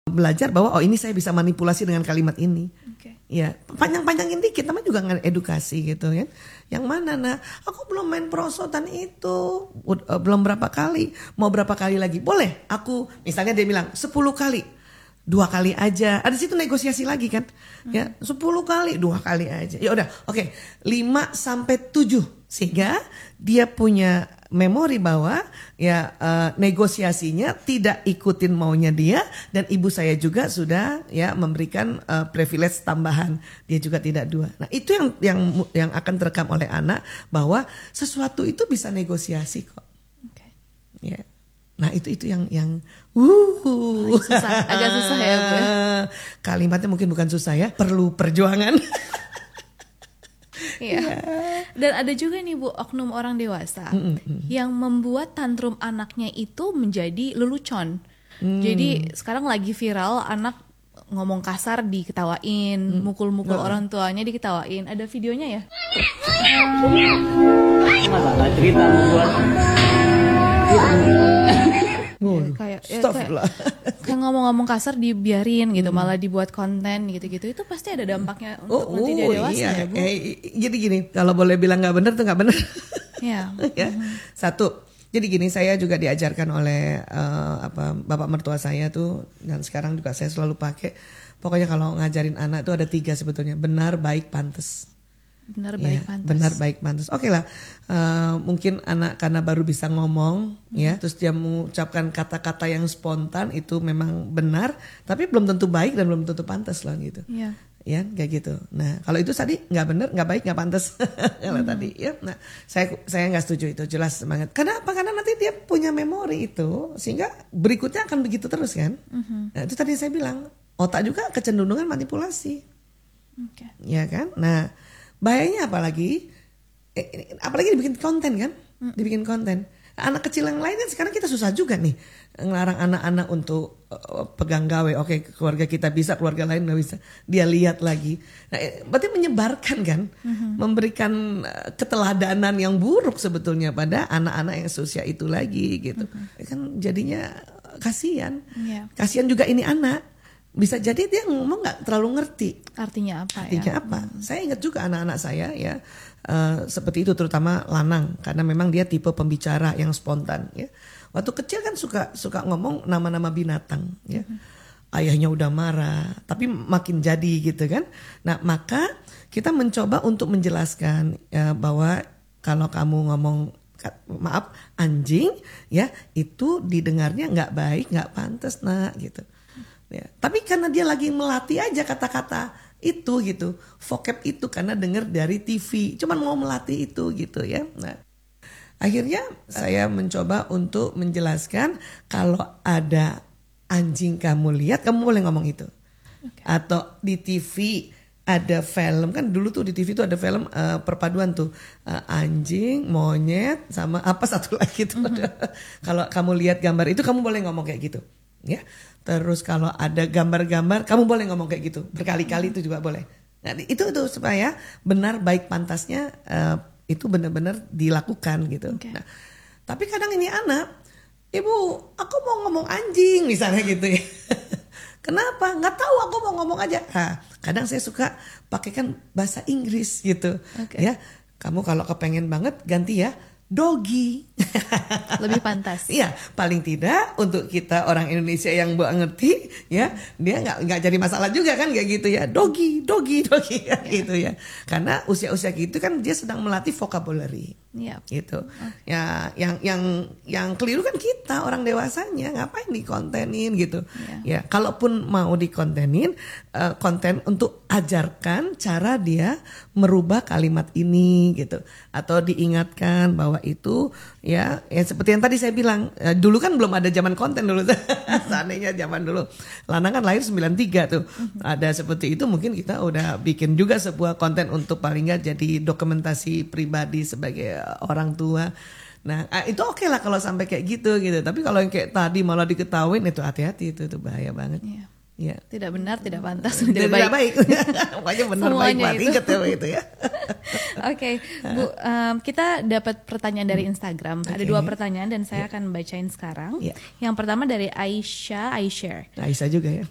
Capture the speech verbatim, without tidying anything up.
belajar bahwa oh ini saya bisa manipulasi dengan kalimat ini. Okay. Ya, panjang-panjangin dikit, namanya juga edukasi gitu kan. Yang mana nah, aku belum main perosotan itu, uh, belum berapa kali, mau berapa kali lagi? Boleh, aku misalnya dia bilang sepuluh kali, dua kali aja. Ada situ negosiasi lagi kan, hmm. ya sepuluh kali, dua kali aja. Ya udah, oke, okay. lima sampai tujuh sehingga dia punya memori bahwa ya uh, negosiasinya tidak ikutin maunya dia dan ibu saya juga sudah ya memberikan uh, privilege tambahan, dia juga tidak dua. Nah itu yang yang yang akan terekam oleh anak bahwa sesuatu itu bisa negosiasi kok. Okay. Ya, nah itu itu yang yang uh susah, agak susah ya Bu. Kalimatnya mungkin bukan susah ya, perlu perjuangan. Iya. Yeah. Dan ada juga nih Bu, oknum orang dewasa mm -mm. yang membuat tantrum anaknya itu menjadi lelucon. Mm. Jadi sekarang lagi viral anak ngomong kasar diketawain, mukul-mukul mm. orang tuanya diketawain. Ada videonya ya? Masalah cerita membuat Ya, kayak, ya, kayak, kayak ngomong-ngomong kasar dibiarin gitu, hmm. malah dibuat konten gitu-gitu, itu pasti ada dampaknya untuk oh, nanti dia dewasa iya. ya Bu. Eh, jadi gini, kalau boleh bilang nggak benar tuh nggak benar. Ya. ya. Mm-hmm. Satu, jadi gini saya juga diajarkan oleh uh, apa bapak mertua saya tuh dan sekarang juga saya selalu pakai. Pokoknya kalau ngajarin anak tuh ada tiga sebetulnya, benar, baik, pantas. Benar baik ya, pantas. Benar baik pantas. Oke okay lah, uh, mungkin anak karena baru bisa ngomong, hmm. ya, terus dia mengucapkan kata-kata yang spontan itu memang benar, tapi belum tentu baik dan belum tentu pantas loh gitu. Yeah. Ya, kayak gitu. Nah, kalau itu tadi nggak benar, nggak baik, nggak pantas. Kalau hmm. tadi, ya, nah, saya saya nggak setuju itu, jelas banget. Kenapa? Karena nanti dia punya memori itu, sehingga berikutnya akan begitu terus kan. Hmm. Nah, itu tadi saya bilang, otak juga kecenderungan manipulasi, okay. ya kan. Nah. Bahayanya apalagi, eh, apalagi dibikin konten kan, hmm. dibikin konten. Anak kecil yang lain kan sekarang kita susah juga nih ngelarang anak-anak untuk uh, pegang gawe. Oke, keluarga kita bisa, keluarga lain nggak bisa. Dia lihat lagi. Nah, eh, berarti menyebarkan kan, hmm. memberikan uh, keteladanan yang buruk sebetulnya pada anak-anak yang seusia itu lagi gitu. Hmm. Kan jadinya kasihan, yeah. kasihan juga ini anak. Bisa jadi dia ngomong nggak terlalu ngerti artinya apa artinya ya? apa hmm. Saya ingat juga anak-anak saya ya uh, seperti itu, terutama lanang, karena memang dia tipe pembicara yang spontan ya. Waktu kecil kan suka suka ngomong nama-nama binatang ya. Hmm. Ayahnya udah marah tapi makin jadi gitu kan. Nah maka kita mencoba untuk menjelaskan ya, bahwa kalau kamu ngomong maaf anjing ya, itu didengarnya nggak baik, nggak pantas nak gitu. Ya, tapi karena dia lagi melatih aja kata-kata itu gitu, vocab itu karena dengar dari T V, cuman mau melatih itu gitu ya. Nah, akhirnya saya mencoba untuk menjelaskan kalau ada anjing kamu lihat, kamu boleh ngomong itu. Okay. Atau di T V ada film, kan dulu tuh di T V tuh ada film uh, perpaduan tuh uh, anjing, monyet sama apa satu lagi tuh. Mm-hmm. Kalau kamu lihat gambar itu kamu boleh ngomong kayak gitu. Ya, terus kalau ada gambar-gambar, kamu boleh ngomong kayak gitu berkali-kali itu juga boleh. Nah, itu itu supaya benar baik pantasnya uh, itu benar-benar dilakukan gitu. Okay. Nah, tapi kadang ini anak, ibu, aku mau ngomong anjing misalnya gitu ya. Kenapa? Nggak tahu, aku mau ngomong aja. Nah, kadang saya suka pakaikan bahasa Inggris gitu. Okay. Ya, kamu kalau kepengen banget ganti ya. Doggy. Lebih pantas. Iya, paling tidak untuk kita orang Indonesia yang buat ngerti ya, dia nggak nggak jadi masalah juga kan kayak gitu ya. Doggy, doggy, doggy ya, gitu ya. Karena usia-usia gitu kan dia sedang melatih vocabulary. Iya. Gitu. Okay. Ya, yang yang yang keliru kan kita orang dewasanya, ngapain dikontenin gitu. Yeah. Ya, kalaupun mau dikontenin, uh, konten untuk ajarkan cara dia merubah kalimat ini gitu, atau diingatkan bahwa itu ya, ya seperti yang tadi saya bilang, eh, dulu kan belum ada zaman konten dulu. Seandainya zaman dulu Lanang kan lahir sembilan tiga tuh, ada seperti itu, mungkin kita udah bikin juga sebuah konten untuk paling nggak jadi dokumentasi pribadi sebagai orang tua. Nah itu oke okay lah kalau sampai kayak gitu gitu, tapi kalau yang kayak tadi malah diketahuin itu hati-hati, itu itu bahaya banget. Iya. Ya. Tidak benar, tidak pantas, tidak, tidak baik. Pokoknya benar baik mati ingat ya itu ya. Oke, okay, Bu, um, kita dapat pertanyaan dari Instagram. Okay. Ada dua pertanyaan dan saya yeah. akan bacain sekarang. Yeah. Yang pertama dari Aisyah, Aisyah. Aisyah juga ya.